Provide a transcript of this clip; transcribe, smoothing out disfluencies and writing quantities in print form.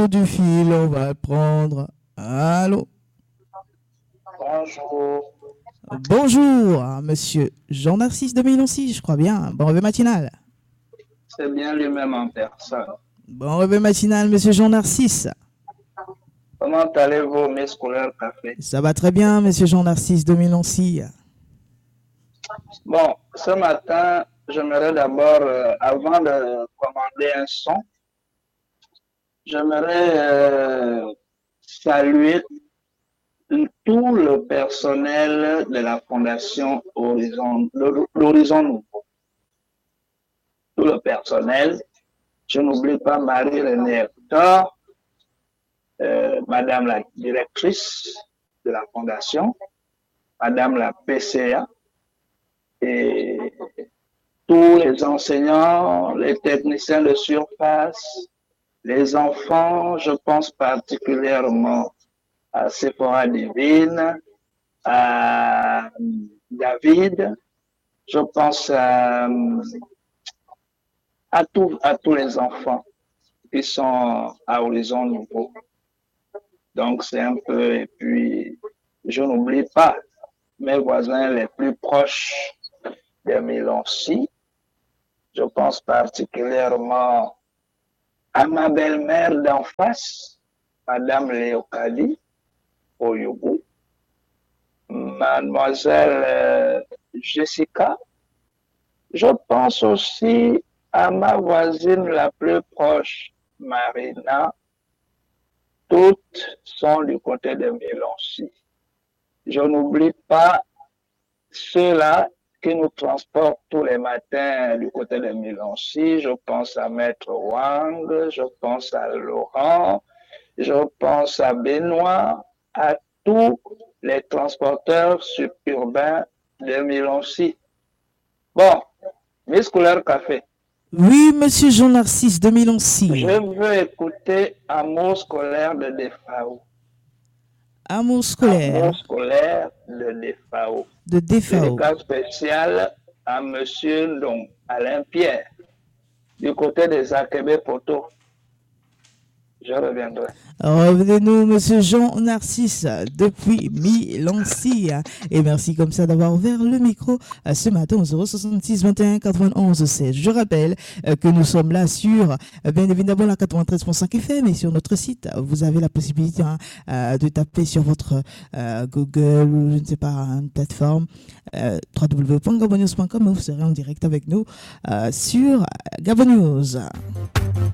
du fil, on va le prendre. Allô? Bonjour, Bonjour, monsieur Jean-Narcisse de Miloncy, je crois bien. Bon réveil matinal. c'est bien lui-même en personne. Bon réveil matinal, monsieur Jean-Narcisse. Comment allez-vous, mes scolaires café? Ça va très bien, monsieur Jean-Narcisse de Miloncy. Bon, ce matin, j'aimerais d'abord, avant de commander un son, j'aimerais saluer tout le personnel de la Fondation Horizon, l'Horizon Nouveau. Tout le personnel. Je n'oublie pas Marie-Renée Hector, Madame la directrice de la Fondation, Madame la PCA, et tous les enseignants, les techniciens de surface, les enfants, je pense particulièrement à Sephora Divine, à David, je pense à tous les enfants qui sont à Horizon Nouveau. Donc c'est un peu, et puis je n'oublie pas mes voisins les plus proches de Miloncy. Je pense particulièrement à ma belle-mère d'en face, Madame Léocadie Oyougou, Mademoiselle Jessica. Je pense aussi à ma voisine la plus proche, Marina. Toutes sont du côté de Miloncy. Je n'oublie pas ceux-là qui nous transportent tous les matins du côté de Miloncy. Je pense à Maître Wang, je pense à Laurent, je pense à Benoît, à tous les transporteurs suburbains de Miloncy. Bon, mes scolaires café. Oui, monsieur Jean-Narcisse de Miloncy. Je veux écouter Amour scolaire de Defao. Amour Amour scolaire scolaire de Defao. de DFAO. Dédicace spéciale à monsieur donc, Alain Pierre, du côté des Akebe Poto. Je reviendrai. Revenez-nous, monsieur Jean-Narcisse, depuis Miloncy. Et merci comme ça d'avoir ouvert le micro ce matin au 066 21 91 16. Je rappelle que nous sommes là sur, bien évidemment, la 93.5 FM et sur notre site. Vous avez la possibilité de taper sur votre Google ou je ne sais pas, une plateforme www.gabonnews.com et vous serez en direct avec nous sur Gabonnews.